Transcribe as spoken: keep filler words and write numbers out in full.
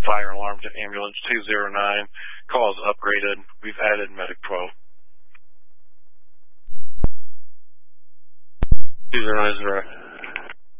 fire alarm to ambulance two zero nine. Call is upgraded. We've added medic twelve. two zero nine is